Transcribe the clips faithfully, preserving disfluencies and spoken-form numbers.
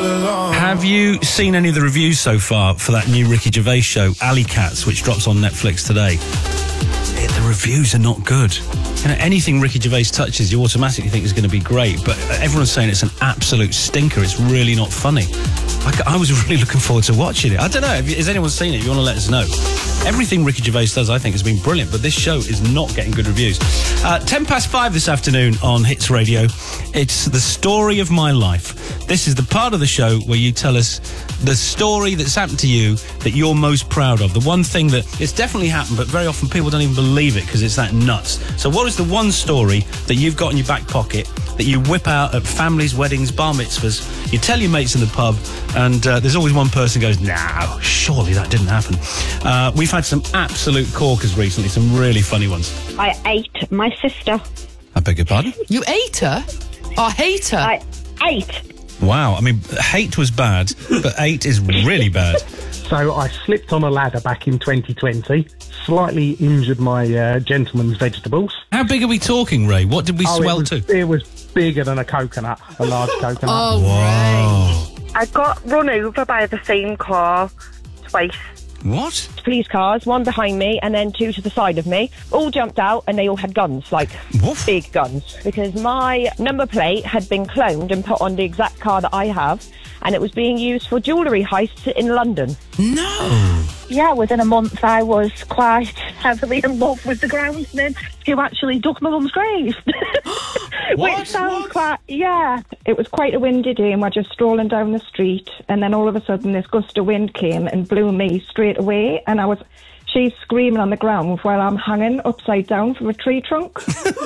belong. Have you seen any of the reviews so far for that new Ricky Gervais show, Alley Cats, which drops on Netflix today? It, the reviews are not good. You know, anything Ricky Gervais touches, you automatically think is going to be great, but everyone's saying it's an absolute stinker. It's really not funny. I, I was really looking forward to watching it. I don't know. Have you, has anyone seen it? If you want to let us know. Everything Ricky Gervais does, I think, has been brilliant, but this show is not getting good reviews. Uh, ten past five this afternoon on Hits Radio. It's the story of my life. This is the part of the show where you tell us the story that's happened to you that you're most proud of. The one thing that it's definitely happened, but very often people don't even believe it because it's that nuts. So what is the one story that you've got in your back pocket that you whip out at families, weddings, bar mitzvahs, you tell your mates in the pub, and uh, there's always one person who goes, no, surely that didn't happen. Uh, we've had some absolute corkers recently, some really funny ones. I ate my sister. I beg your pardon? You ate her? Or hate her? I ate. Wow, I mean, hate was bad, but eight is really bad. So I slipped on a ladder back in twenty twenty, slightly injured my uh, gentleman's vegetables. How big are we talking, Ray? What did we oh, swell it was, to? It was bigger than a coconut, a large coconut. Oh, Whoa. I got run over by the same car twice. What? Police cars, one behind me and then two to the side of me, all jumped out and they all had guns, like Woof. big guns, because my number plate had been cloned and put on the exact car that I have, and it was being used for jewellery heists in London. No. Yeah, within a month I was quite heavily in love with the groundsman who actually dug my mum's grave. What? Which sounds What? quite, yeah. It was quite a windy day and we're just strolling down the street, and then all of a sudden this gust of wind came and blew me straight away, and I was, she's screaming on the ground while I'm hanging upside down from a tree trunk.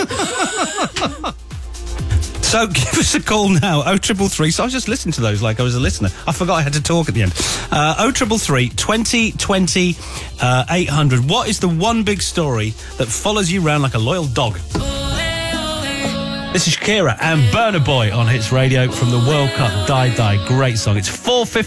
So give us a call now, oh triple three. So I was just listening to those like I was a listener. I forgot I had to talk at the end. Uh, oh triple three, twenty twenty, uh, eight hundred. What is the one big story that follows you around like a loyal dog? This is Shakira and Burna Boy on Hits Radio from the World Cup Die Die. Great song. It's four fifty.